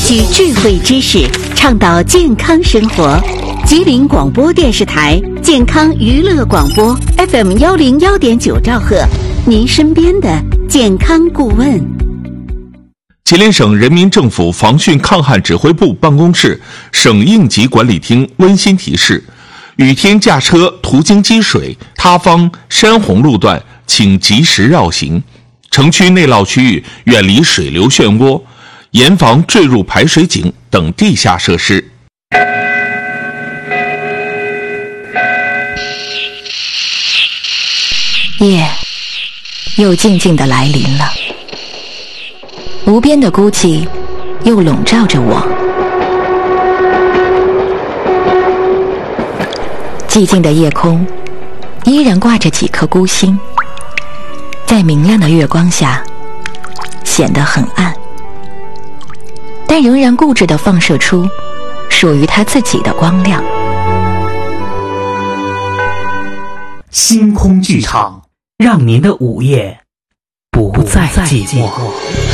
取智慧知识，倡导健康生活。吉林广播电视台健康娱乐广播 FM101.9兆赫，您身边的健康顾问。 吉林省人民政府防汛抗旱指挥部办公室省应急管理厅温馨提示：雨天驾车途经积水、塌方、山洪路段，请及时绕行；城区内涝区域远离水流漩涡，严防坠入排水井等地下设施。 夜又静静地来临了，无边的孤寂又笼罩着我。寂静的夜空依然挂着几颗孤星，在明亮的月光下显得很暗，但仍然固执地放射出属于它自己的光亮。 星空剧场，让您的午夜不再寂寞。